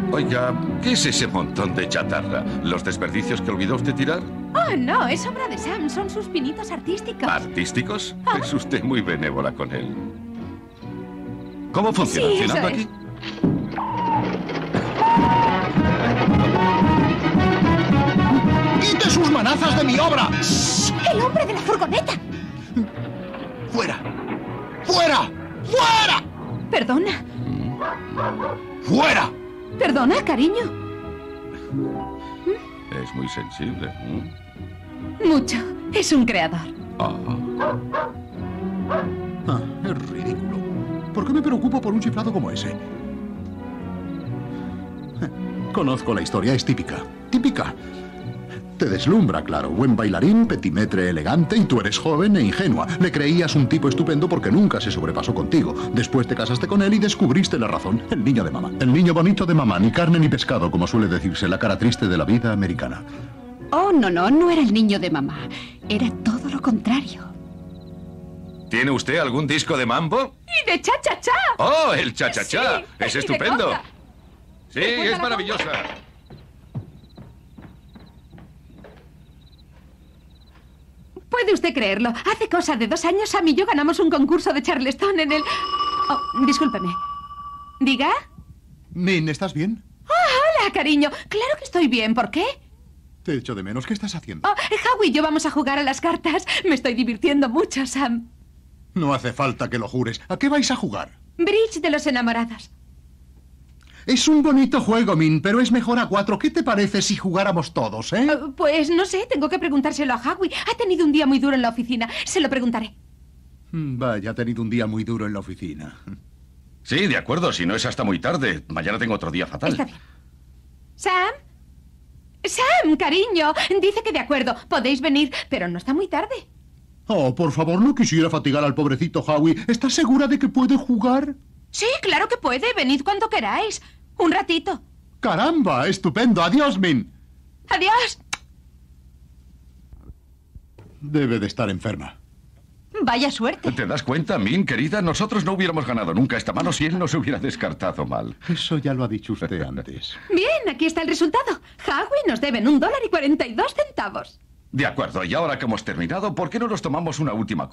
Oiga, ¿qué es ese montón de chatarra? ¿Los desperdicios que olvidó usted tirar? Oh, no, es obra de Sam. Son sus pinitos artísticos. ¿Artísticos? Es usted muy benévola con él. ¿Cómo funciona? Sí, ¿Funcionando eso aquí? ¡Quite sus manazas de mi obra! ¡El hombre de la furgoneta! ¡Fuera! ¡Fuera! ¡Fuera! Perdona. ¡Fuera! Perdona, cariño. Es muy sensible. Mucho. Es un creador. Ah. Es ridículo. ¿Por qué me preocupo por un chiflado como ese? Conozco la historia, es típica. Típica. Te deslumbra, claro. Buen bailarín, petimetre elegante, y tú eres joven e ingenua. Le creías un tipo estupendo porque nunca se sobrepasó contigo. Después te casaste con él y descubriste la razón. El niño de mamá. El niño bonito de mamá. Ni carne ni pescado, como suele decirse, la cara triste de la vida americana. Oh, no era el niño de mamá. Era todo lo contrario. ¿Tiene usted algún disco de mambo? ¡Y de cha-cha-cha! ¡Oh, el cha-cha-cha! Sí, ¡Es y de estupendo! conga. Sí, Recuerda es la maravillosa. Puede usted creerlo. Hace cosa de 2 años Sam y yo ganamos un concurso de Charleston en el... Oh, discúlpeme. ¿Diga? Min, ¿estás bien? Oh, hola, cariño. Claro que estoy bien. ¿Por qué? Te echo de menos. ¿Qué estás haciendo? Oh, Howie y yo vamos a jugar a las cartas. Me estoy divirtiendo mucho, Sam. No hace falta que lo jures. ¿A qué vais a jugar? Bridge de los enamorados. Es un bonito juego, Min, pero es mejor a 4. ¿Qué te parece si jugáramos todos, Pues no sé, tengo que preguntárselo a Howie. Ha tenido un día muy duro en la oficina. Se lo preguntaré. Vaya, ha tenido un día muy duro en la oficina. Sí, de acuerdo, si no es hasta muy tarde. Mañana tengo otro día fatal. Está bien. ¿Sam? Sam, cariño. Dice que de acuerdo. Podéis venir, pero no está muy tarde. Oh, por favor, no quisiera fatigar al pobrecito Howie. ¿Estás segura de que puede jugar? Sí, claro que puede. Venid cuando queráis. Un ratito. ¡Caramba! ¡Estupendo! ¡Adiós, Min! Adiós. Debe de estar enferma. Vaya suerte. ¿Te das cuenta, Min, querida? Nosotros no hubiéramos ganado nunca esta mano si él nos hubiera descartado mal. Eso ya lo ha dicho usted antes. Bien, aquí está el resultado. Howie nos deben $1.42. De acuerdo, y ahora que hemos terminado, ¿por qué no nos tomamos una última